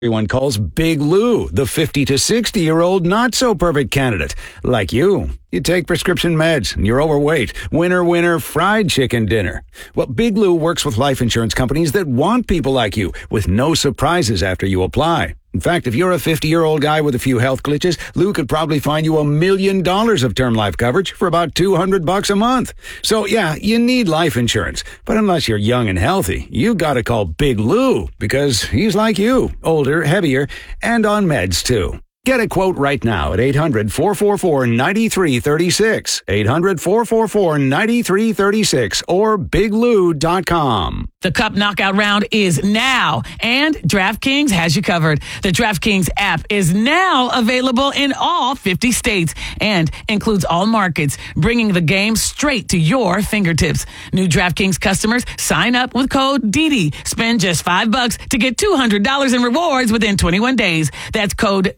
Everyone calls Big Lou the 50 to 60-year-old not-so-perfect candidate. Like you. You take prescription meds and you're overweight. Winner, fried chicken dinner. Well, Big Lou works with life insurance companies that want people like you with no surprises after you apply. In fact, if you're a 50-year-old guy with a few health glitches, Lou could probably find you $1 million of term life coverage for about $200 a month. So yeah, you need life insurance. But unless you're young and healthy, you gotta call Big Lou because he's like you, older, heavier, and on meds too. Get a quote right now at 800-444-9336, 800-444-9336, or biglou.com. The Cup Knockout round is now, and DraftKings has you covered. The DraftKings app is now available in all 50 states and includes all markets, bringing the game straight to your fingertips. New DraftKings customers sign up with code DD. Spend just $5 to get $200 in rewards within 21 days. That's code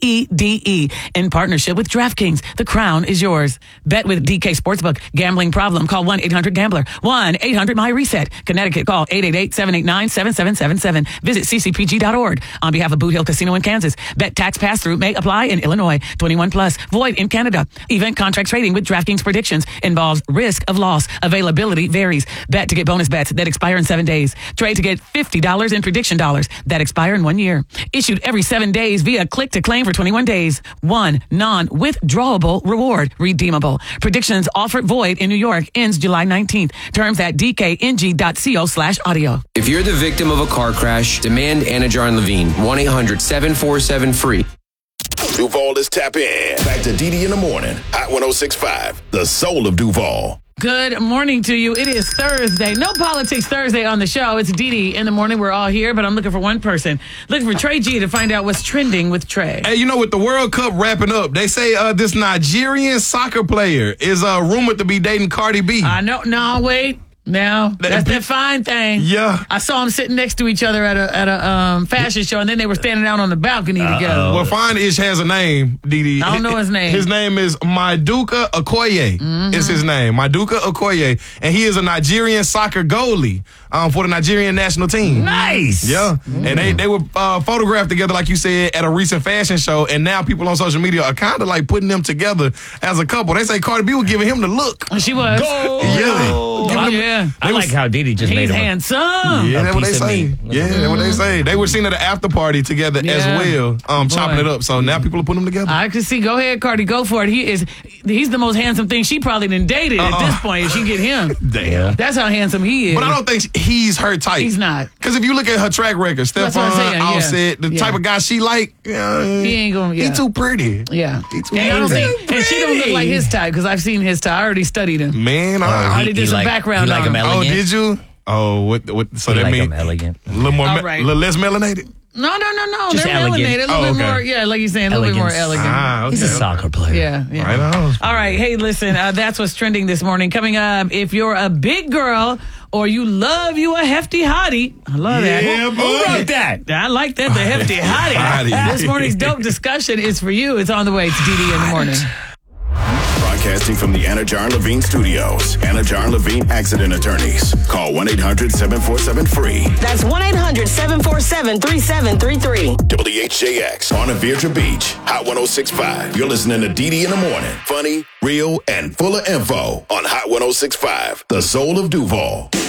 DEDE in partnership with DraftKings. The crown is yours. Bet with DK Sportsbook. Gambling problem? Call 1-800-GAMBLER. 1-800-MY-RESET. Connecticut, call 888-789-7777. Visit ccpg.org. On behalf of Boot Hill Casino in Kansas. Bet tax pass-through may apply in Illinois. 21 plus. Void in Canada. Event contract trading with DraftKings predictions involves risk of loss. Availability varies. Bet to get bonus bets that expire in 7 days. Trade to get $50 in prediction dollars that expire in 1 year. Issued every 7 days via click to claim for 21 days. One non-withdrawable reward. Redeemable. Predictions offered void in New York. Ends July 19th. Terms at dkng.co/audio. If you're the victim of a car crash, demand Anna Jar Levine. 1-800-747-FREE. Duval is Tap In. Back to DD in the morning. Hot 106.5. The soul of Duval. Good morning to you. It is Thursday. No Politics Thursday on the show. It's Dee in the morning. We're all here, but I'm looking for one person. Looking for Trey G to find out what's trending with Trey. Hey, you know, with the World Cup wrapping up, they say this Nigerian soccer player is rumored to be dating Cardi B. I know. No, wait. Now, that's that fine thing. Yeah. I saw them sitting next to each other at a fashion show, and then they were standing out on the balcony together. Well, Fine-ish has a name, Didi. I don't know his name. His name is Maduka Okoye. Is his name. Maduka Okoye. And he is a Nigerian soccer goalie for the Nigerian national team. Nice. Yeah. And they were photographed together, like you said, at a recent fashion show, and now people on social media are kind of like putting them together as a couple. They say Cardi B was giving him the look. She was. Yeah. I like how Didi just made him. He's handsome. Yeah, that's what they say. Yeah, that's what they say. They were seen at the after party together as well, chopping it up. So now people are putting them together. I can see. Go ahead, Cardi. Go for it. He's the most handsome thing she probably done dated at this point if she get him. Damn. That's how handsome he is. But I don't think he's her type. He's not. Because if you look at her track record, Stefan, Offset, the type of guy she like, he ain't gonna. He too pretty. Yeah. He too and I don't think, and she don't look like his type because I've seen his type. I already studied him. Man, I already did some background on him. Oh, did you? Oh, what? So that means elegant. A little more, a little less melanated. No. Just They're elegant. melanated. A little bit more, like you're saying, a little bit more elegant. Okay, He's a soccer player. Yeah. Right on. All right. Hey, listen, that's what's trending this morning. Coming up, if you're a big girl or you love you a hefty hottie. I love that. Yeah, boy. Who wrote that? I like that, the hefty hottie. This morning's dope discussion is for you. It's on the way. It's DD in the morning. Broadcasting from the Anna Jar Levine Studios. Anna Jar Levine Accident Attorneys. Call 1-800-747-FREE. That's 1-800-747-3733. WHJX. Bonavita Beach. Hot 106.5. You're listening to DD in the morning. Funny, real, and full of info on Hot 106.5. The soul of Duval.